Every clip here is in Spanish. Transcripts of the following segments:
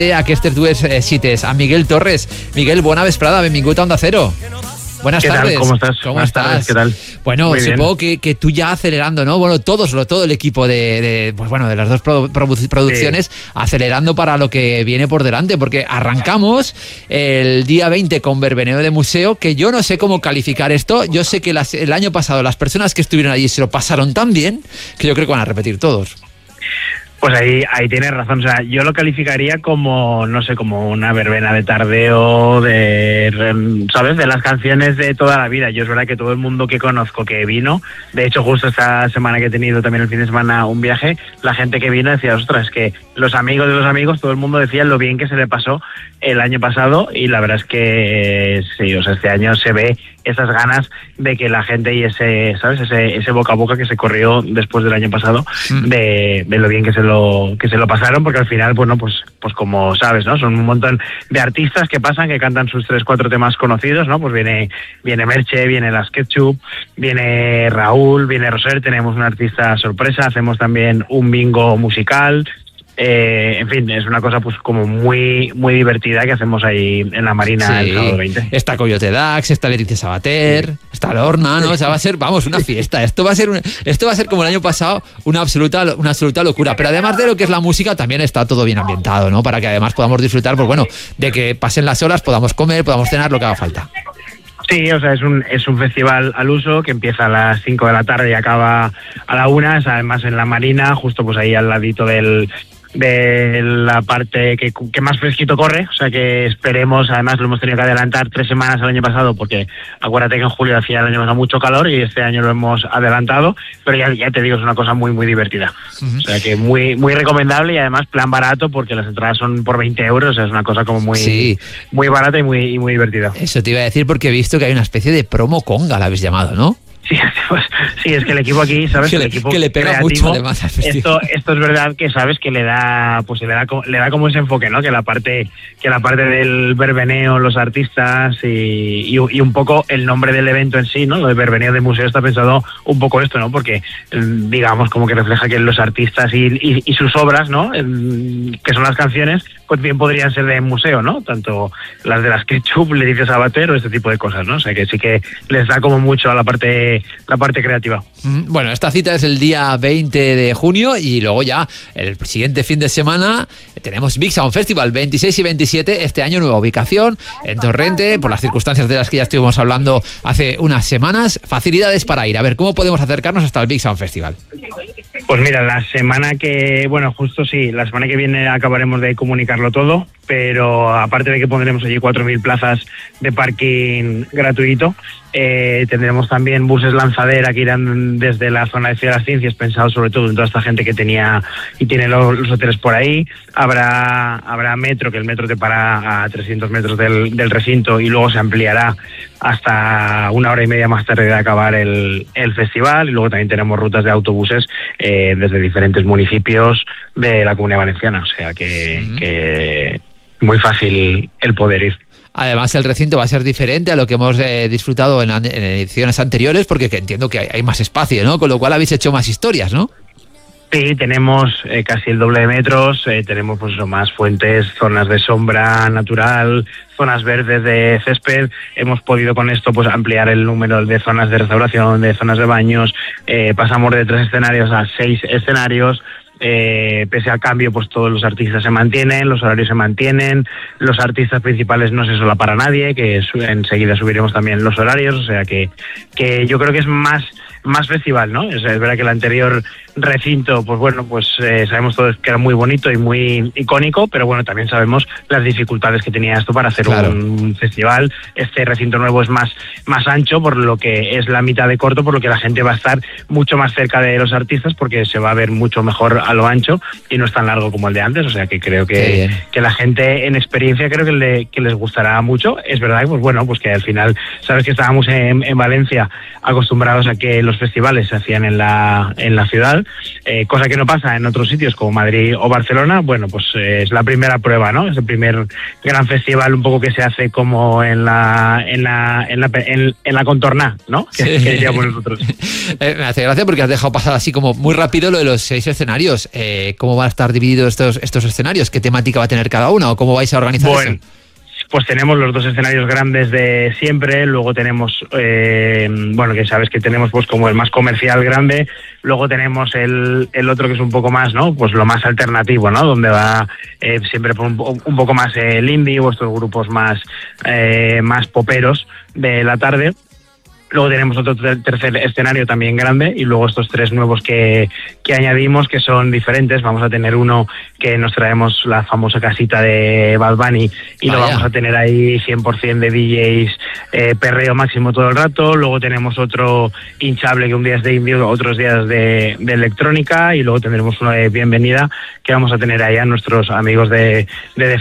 Aquestes dues cites. A Miguel Torres. Miguel, bona vesprada, benvingut a Onda Cero. Buenas tardes. ¿Cómo estás? ¿Cómo estás? Tardes, ¿qué tal? Bueno, muy supongo que tú ya acelerando, ¿no? Bueno, todo el equipo de las dos producciones, sí, acelerando para lo que viene por delante, porque arrancamos el día 20 con Verbeneo de Museo, que yo no sé cómo calificar esto. Yo sé que el año pasado las personas que estuvieron allí se lo pasaron tan bien que yo creo que van a repetir todos. Pues ahí tienes razón, o sea, yo lo calificaría como, no sé, como una verbena de tardeo, ¿sabes? De las canciones de toda la vida. Yo es verdad que todo el mundo que conozco que vino, de hecho justo esta semana que he tenido también el fin de semana un viaje, la gente que vino decía, ostras, que los amigos de los amigos, todo el mundo decía lo bien que se le pasó el año pasado, y la verdad es que sí, o sea, este año se ve esas ganas de que la gente y ese boca a boca que se corrió después del año pasado, de lo bien que se lo pasaron, porque al final, bueno, pues como sabes, ¿no? Son un montón de artistas que pasan, que cantan sus 3-4 temas conocidos, ¿no? Pues viene Merche, viene Las Ketchup, viene Raúl, viene Roser, tenemos una artista sorpresa, hacemos también un bingo musical. En fin, es una cosa pues como muy muy divertida que hacemos ahí en la Marina, sí, el sábado 20. Está Coyote Dax, está Leticia Sabater, sí, está Lorna, ¿no? O sea, va a ser, vamos, una fiesta. Esto va a ser como el año pasado, una absoluta locura. Pero además de lo que es la música, también está todo bien ambientado, ¿no? Para que además podamos disfrutar, pues bueno, de que pasen las horas, podamos comer, podamos cenar, lo que haga falta. Sí, o sea, es un festival al uso que empieza a las 5 de la tarde y acaba a la 1, es además en la Marina, justo pues ahí al ladito de la parte que más fresquito corre, o sea que esperemos, además lo hemos tenido que adelantar 3 semanas el año pasado, porque acuérdate que en julio hacía el año pasado mucho calor y este año lo hemos adelantado, pero ya te digo, es una cosa muy muy divertida, o sea que muy muy recomendable, y además plan barato, porque las entradas son por 20 euros, o sea, es una cosa como muy, sí, muy barata y muy divertida. Eso te iba a decir, porque he visto que hay una especie de promo conga, la habéis llamado, ¿no? Sí, pues, sí, es que el equipo aquí, ¿sabes? El equipo que le pega creativo, mucho además al festival. Esto es verdad que sabes que le da como ese enfoque, ¿no? Que la parte del verbeneo, los artistas y un poco el nombre del evento en sí, ¿no? Lo de Verbeneo de Museo está pensado un poco esto, ¿no? Porque digamos como que refleja que los artistas y sus obras, ¿no? Que son las canciones, pues bien podrían ser de museo, ¿no? Tanto las de Las Ketchup, Leticia Sabater o este tipo de cosas, ¿no? O sea que sí que les da como mucho a la parte creativa. Bueno, esta cita es el día 20 de junio y luego ya el siguiente fin de semana tenemos Big Sound Festival, 26 y 27, este año nueva ubicación en Torrente, por las circunstancias de las que ya estuvimos hablando hace unas semanas. Facilidades para ir, a ver, ¿cómo podemos acercarnos hasta el Big Sound Festival? Pues mira, la semana que viene acabaremos de comunicarlo todo, pero aparte de que pondremos allí 4.000 plazas de parking gratuito, tendremos también buses lanzadera que irán desde la zona de Ciudad de las Ciencias, pensados sobre todo en toda esta gente que tiene los hoteles por ahí. Habrá metro, que el metro te para a 300 metros del recinto, y luego se ampliará hasta 1 hora y media más tarde de acabar el festival, y luego también tenemos rutas de autobuses desde diferentes municipios de la Comunidad Valenciana, o sea que muy fácil el poder ir. Además, el recinto va a ser diferente a lo que hemos disfrutado en ediciones anteriores, porque entiendo que hay más espacio, ¿no? Con lo cual habéis hecho más historias, ¿no? Sí, tenemos casi el doble de metros, tenemos pues más fuentes, zonas de sombra natural, zonas verdes de césped. Hemos podido con esto pues ampliar el número de zonas de restauración, de zonas de baños. Pasamos de 3 escenarios a 6 escenarios. Pese al cambio, pues todos los artistas se mantienen, los horarios se mantienen, los artistas principales no se sola para nadie, que enseguida subiremos también los horarios, o sea que yo creo que es más festival, ¿no? Es verdad que el anterior recinto, pues bueno, pues sabemos todos que era muy bonito y muy icónico, pero bueno, también sabemos las dificultades que tenía esto para hacer un festival. Este recinto nuevo es más ancho, por lo que es la mitad de corto, por lo que la gente va a estar mucho más cerca de los artistas, porque se va a ver mucho mejor a lo ancho y no es tan largo como el de antes, o sea que creo que la gente en experiencia creo que les gustará mucho. Es verdad, pues bueno, pues que al final sabes que estábamos en Valencia acostumbrados a que los festivales se hacían en la ciudad, cosa que no pasa en otros sitios como Madrid o Barcelona. Bueno, pues es la primera prueba, ¿no? Es el primer gran festival un poco que se hace como en la contorná, ¿no? Sí. Que diríamos nosotros. Me hace gracia porque has dejado pasar así como muy rápido lo de los 6 escenarios. ¿Cómo van a estar divididos estos escenarios? ¿Qué temática va a tener cada uno? ¿O cómo vais a organizar eso? Pues tenemos los 2 escenarios grandes de siempre, luego tenemos, que sabes que tenemos pues como el más comercial grande, luego tenemos el otro que es un poco más, ¿no? Pues lo más alternativo, ¿no? Donde va siempre por un poco más el indie o estos grupos más poperos de la tarde. Luego tenemos otro tercer escenario también grande y luego estos 3 nuevos que añadimos que son diferentes. Vamos a tener uno que nos traemos la famosa casita de Bad Bunny y lo vamos a tener ahí 100% de DJs, perreo máximo todo el rato. Luego tenemos otro hinchable que un día es de indie, otros días de electrónica y luego tendremos uno de bienvenida que vamos a tener ahí a nuestros amigos de The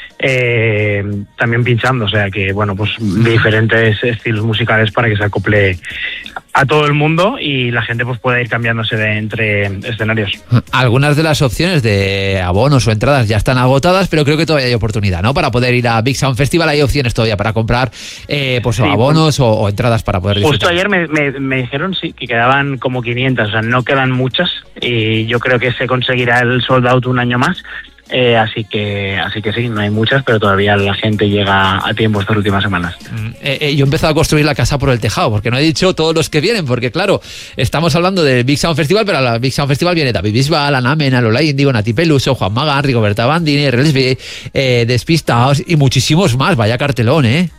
Face también pinchando. O sea que, bueno, pues diferentes estilos musicales para que se acople a todo el mundo y la gente pues pueda ir cambiándose entre escenarios. Algunas de las opciones de abonos o entradas ya están agotadas, pero creo que todavía hay oportunidad, ¿no? Para poder ir a Big Sound Festival hay opciones todavía para comprar sí, abonos o entradas para poder disfrutar. Justo ayer me dijeron que quedaban como 500, o sea, no quedan muchas y yo creo que se conseguirá el sold out un año más. Así que sí, no hay muchas, pero todavía la gente llega a tiempo estas últimas semanas. Yo he empezado a construir la casa por el tejado, porque no he dicho todos los que vienen, porque claro, estamos hablando del Big Sound Festival, pero a la Big Sound Festival viene David Bisbal, Ana Mena, Lola Índigo, Nati Peluso, Juan Magán, Rigoberta Bandini, RLSB, Despistados y muchísimos más. Vaya cartelón, ¿eh?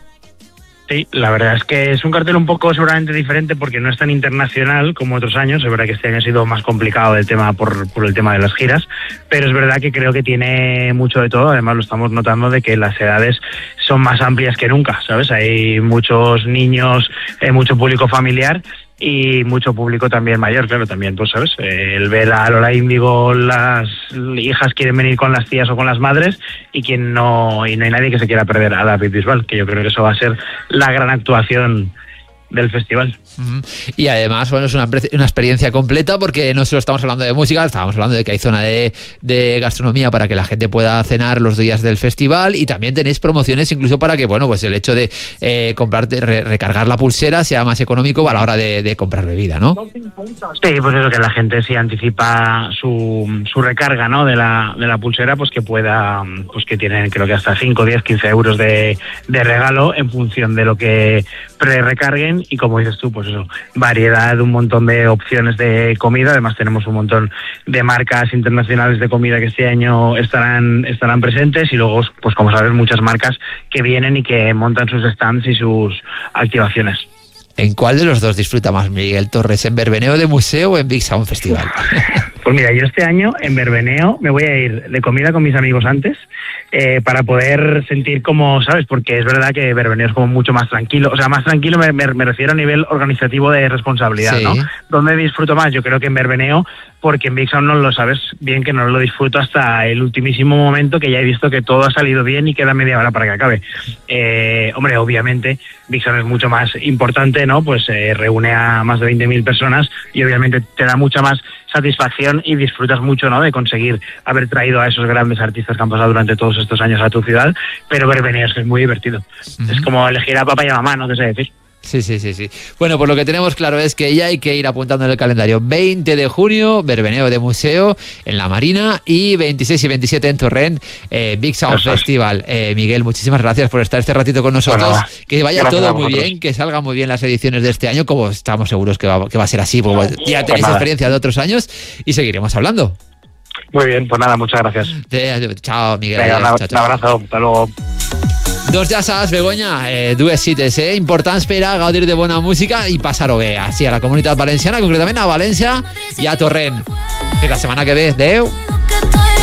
Sí, la verdad es que es un cartel un poco seguramente diferente porque no es tan internacional como otros años. Es verdad que este año ha sido más complicado el tema por el tema de las giras, pero es verdad que creo que tiene mucho de todo. Además lo estamos notando de que las edades son más amplias que nunca, ¿sabes? Hay muchos niños, mucho público familiar y mucho público también mayor, claro, también, pues, ¿sabes? El ver a Lola Índigo, las hijas quieren venir con las tías o con las madres y no hay nadie que se quiera perder a David Bisbal, que yo creo que eso va a ser la gran actuación del festival. Y además, bueno, es una experiencia completa porque no solo estamos hablando de música, estamos hablando de que hay zona de gastronomía para que la gente pueda cenar los días del festival y también tenéis promociones incluso para que, bueno, pues el hecho de recargar la pulsera sea más económico a la hora de comprar bebida, ¿no? Sí, pues eso, que la gente si anticipa su recarga, ¿no? de la pulsera, pues que pueda, pues que tienen creo que hasta 5, 10, 15 euros de regalo en función de lo que pre-recarguen y como dices tú, pues eso, variedad, un montón de opciones de comida. Además tenemos un montón de marcas internacionales de comida que este año estarán presentes y luego, pues como sabes, muchas marcas que vienen y que montan sus stands y sus activaciones. ¿En cuál de los dos disfruta más Miguel Torres? ¿En Verbeneo de Museo o en Big Sound Festival? Pues mira, yo este año en Verbeneo me voy a ir de comida con mis amigos antes para poder sentir como, ¿sabes? Porque es verdad que Verbeneo es como mucho más tranquilo. O sea, más tranquilo me refiero a nivel organizativo de responsabilidad, sí, ¿no? ¿Dónde disfruto más? Yo creo que en Verbeneo, porque en Big Sound no lo sabes bien, que no lo disfruto hasta el ultimísimo momento, que ya he visto que todo ha salido bien y queda media hora para que acabe. Hombre, obviamente Big Sound es mucho más importante, ¿no? Pues reúne a más de 20.000 personas y obviamente te da mucha más satisfacción y disfrutas mucho, ¿no? De conseguir haber traído a esos grandes artistas que han pasado durante todos estos años a tu ciudad, pero Verbeneo es muy divertido. Es como elegir a papá y a mamá, no te sé decir. Sí. Bueno, pues lo que tenemos claro es que ya hay que ir apuntando en el calendario. 20 de junio, Verbeneo de Museo en La Marina y 26 y 27 en Torrent, Big Sound Festival. Miguel, muchísimas gracias por estar este ratito con nosotros. Bueno, que vaya todo muy bien, que salgan muy bien las ediciones de este año, como estamos seguros que va a ser así, porque ya tenéis experiencia de otros años y seguiremos hablando. Muy bien, pues nada, muchas gracias. Chao, Miguel. Venga, un abrazo, hasta luego. Doncs ja saps, Begoña, dues cites importants per a gaudir de bona música i passar-ho bé, així a la Comunitat Valenciana, concretament a València i a Torrent. Fins la setmana que ve. Adéu.